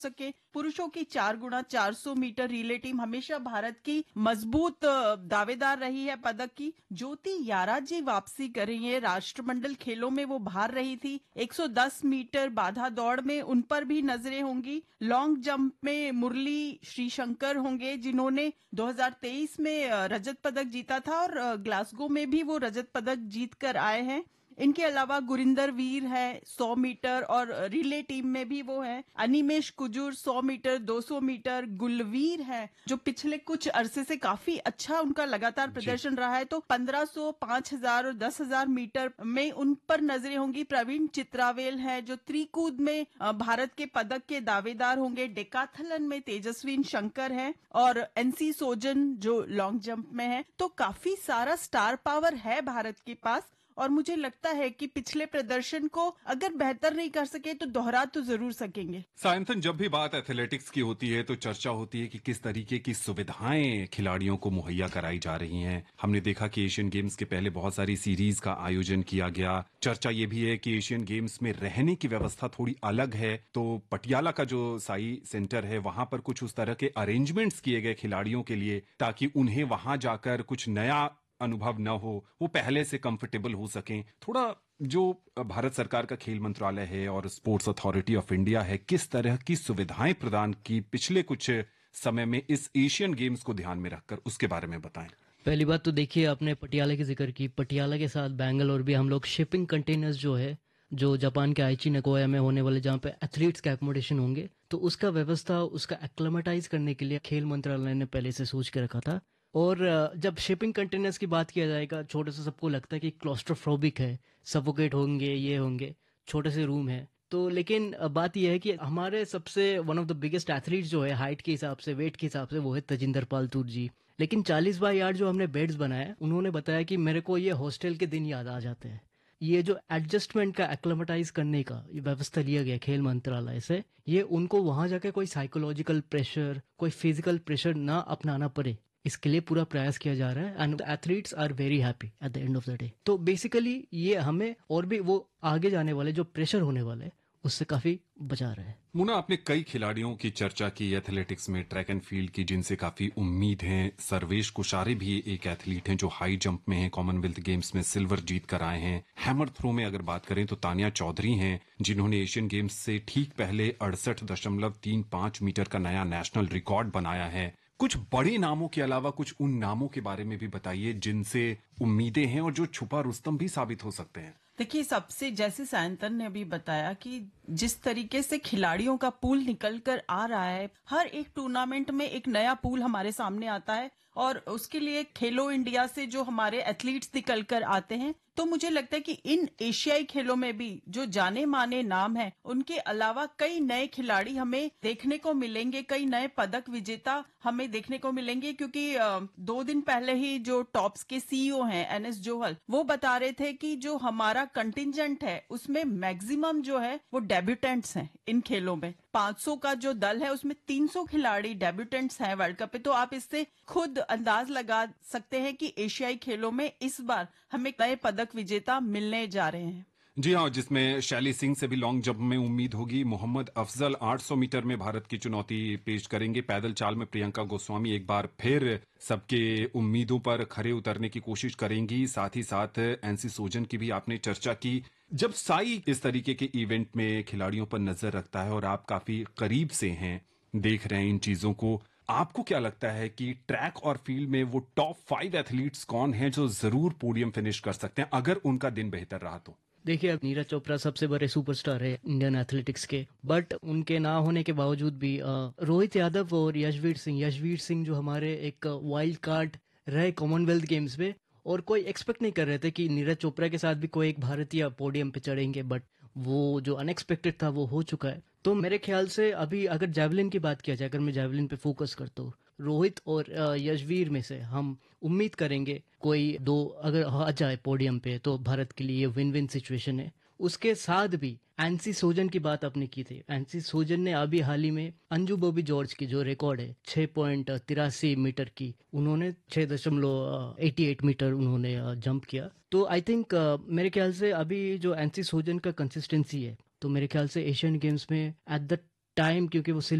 सके। पुरुषों की 4 गुणा 400 मीटर रिले टीम हमेशा भारत की मजबूत दावेदार रही है पदक की। ज्योति याराजी वापसी कर रही है। राष्ट्रमंडल खेलों में वो बाहर रही थी। 110 मीटर बाधा दौड़ में उन पर भी नजरें होंगी। लॉन्ग जंप में मुरली श्रीशंकर होंगे, जिन्होंने 2023 में रजत पदक जीता था और ग्लासगो में भी वो रजत पदक जीत कर आए हैं। इनके अलावा गुरिंदर वीर है 100 मीटर और रिले टीम में भी वो है। Animesh Kujur 100 metre 200 metre. गुलवीर है जो पिछले कुछ अरसे से काफी अच्छा उनका लगातार प्रदर्शन रहा है, तो 1500, 5000 और 10,000 मीटर में उन पर नजरें होंगी। प्रवीण चित्रावेल है जो त्रिकूद में भारत के पदक के दावेदार होंगे। डेकाथलन में तेजस्विन शंकर है और एनसी सोजन जो लॉन्ग जंप में है। तो काफी सारा स्टार पावर है भारत के पास और मुझे लगता है कि पिछले प्रदर्शन को अगर बेहतर नहीं कर सके तो दोहरा तो जरूर सकेंगे। सायंतन, जब भी बात एथलेटिक्स की होती है तो चर्चा होती है कि किस तरीके की सुविधाएं खिलाड़ियों को मुहैया कराई जा रही हैं। हमने देखा कि एशियन गेम्स के पहले बहुत सारी सीरीज का आयोजन किया गया। चर्चा ये भी है कि एशियन गेम्स में रहने की व्यवस्था थोड़ी अलग है, तो पटियाला का जो साई सेंटर है वहां पर कुछ उस तरह के अरेंजमेंट्स किए गए खिलाड़ियों के लिए, ताकि उन्हें वहां जाकर कुछ नया अनुभव न हो, वो पहले से कंफर्टेबल हो सकें। थोड़ा जो भारत सरकार का खेल मंत्रालय है और स्पोर्ट्स अथॉरिटी ऑफ इंडिया है, किस तरह की सुविधाएं प्रदान की पिछले कुछ समय में इस एशियन गेम्स को ध्यान में रखकर, उसके बारे में बताएं। पहली बात तो देखिए, आपने पटियाला की जिक्र की। पटियाला के साथ बैंगलोर भी हम लोग शिपिंग कंटेनर्स जो है, जो जापान के आइची नगोया में होने वाले, जहाँ पे एथलीट्स के एकोमोडेशन होंगे, तो उसका व्यवस्था, उसका एक्लेमेटाइज करने के लिए खेल मंत्रालय ने पहले से सोच के रखा था। और जब शिपिंग कंटेनर्स की बात किया जाएगा, छोटे से सबको लगता है कि क्लॉस्ट्रोफोबिक है, सफोकेट होंगे, ये होंगे, छोटे से रूम है। तो लेकिन बात यह है कि हमारे सबसे one of the biggest athlete जो है हाइट के हिसाब से, वेट के हिसाब से, वो है तजिंदर पाल तूर जी। लेकिन 40 बाई 8 जो हमने बेड्स बनाए, उन्होंने बताया कि मेरे को ये हॉस्टल के दिन याद आ जाते हैं। ये जो एडजस्टमेंट का, एक्लेमेटाइज करने का ये व्यवस्था लिया गया खेल मंत्रालय से, ये उनको वहां जाके कोई साइकोलॉजिकल प्रेशर, कोई फिजिकल प्रेशर ना अपनाना पड़े, इसके लिए पूरा प्रयास किया जा रहा है। And athletes are very happy at the end of the day. तो बेसिकली ये हमें और भी वो आगे जाने वाले जो प्रेशर होने वाले उससे काफी बचा रहा है। मुना, आपने कई खिलाड़ियों की चर्चा की एथलेटिक्स में, ट्रैक एंड फील्ड की, जिनसे काफी उम्मीद है। सर्वेश कुशारे भी एक एथलीट हैं जो हाई जंप में हैं, कॉमनवेल्थ गेम्स में सिल्वर जीत कर आए हैं। हैमर थ्रो में अगर बात करें तो तानिया चौधरी हैं, जिन्होंने एशियन गेम्स से ठीक पहले 68.35 मीटर का नया नेशनल रिकॉर्ड बनाया है। कुछ बड़े नामों के अलावा कुछ उन नामों के बारे में भी बताइए जिनसे उम्मीदें हैं और जो छुपा रुस्तम भी साबित हो सकते हैं। देखिए, सबसे जैसे सायंतन ने अभी बताया कि जिस तरीके से खिलाड़ियों का पूल निकल कर आ रहा है, हर एक टूर्नामेंट में एक नया पूल हमारे सामने आता है और उसके लिए खेलो इंडिया से जो हमारे एथलीट्स निकल कर आते हैं, तो मुझे लगता है कि इन एशियाई खेलों में भी जो जाने माने नाम हैं, उनके अलावा कई नए खिलाड़ी हमें देखने को मिलेंगे, कई नए पदक विजेता हमें देखने को मिलेंगे। क्योंकि 2 दिन पहले ही जो टॉप्स के सीईओ हैं एनएस जोहल, वो बता रहे थे कि जो हमारा कंटिंजेंट है उसमें मैक्सिमम जो है वो डेब्यूटेंट्स हैं इन खेलों में। 500 का जो दल है उसमें 300 खिलाड़ी डेब्यूटेंट्स हैं वर्ल्ड कप पे। तो आप इससे खुद अंदाज लगा सकते हैं कि एशियाई खेलों में इस बार हमें नए पदक विजेता मिलने जा रहे हैं। जी हाँ, जिसमें शैली सिंह से भी लॉन्ग जंप में उम्मीद होगी। मोहम्मद अफजल 800 मीटर में भारत की चुनौती पेश करेंगे। पैदल चाल में प्रियंका गोस्वामी एक बार फिर सबके उम्मीदों पर खरे उतरने की कोशिश करेंगी। साथ ही साथ एनसी सोजन की भी आपने चर्चा की। जब साई इस तरीके के इवेंट में खिलाड़ियों पर नजर रखता है और आप काफी करीब से हैं, देख रहे हैं इन चीजों को, आपको क्या लगता है कि ट्रैक और फील्ड में वो टॉप 5 एथलीट्स कौन हैं जो जरूर पोडियम फिनिश कर सकते हैं अगर उनका दिन बेहतर रहा तो? देखिए, नीरज चोपड़ा सबसे बड़े सुपरस्टार है इंडियन एथलेटिक्स के, बट उनके ना होने के बावजूद भी रोहित यादव और यशवीर सिंह जो हमारे एक वाइल्ड कार्ड रहे कॉमनवेल्थ गेम्स में, और कोई एक्सपेक्ट नहीं कर रहे थे कि नीरज चोपड़ा के साथ भी कोई एक भारतीय पोडियम पे चढ़ेंगे, बट वो जो अनएक्सपेक्टेड था वो हो चुका है। तो मेरे ख्याल से अभी अगर जैवलिन की बात किया जाए, अगर मैं जैवलिन पे फोकस करता हूँ, रोहित और यशवीर में से हम उम्मीद करेंगे कोई दो अगर आ जाए पोडियम पे तो भारत के लिए ये विन विन सिचुएशन है। उसके साथ भी एनसी सोजन की बात आपने की थी। एनसी सोजन ने अभी हाल ही में अंजू बॉबी जॉर्ज की जो रिकॉर्ड है 6.83 मीटर की, उन्होंने 6.88 मीटर उन्होंने जंप किया। तो आई थिंक मेरे ख्याल से अभी जो एनसी सोजन का कंसिस्टेंसी है, तो मेरे ख्याल से एशियन गेम्स में एट द टाइम, क्योंकि वो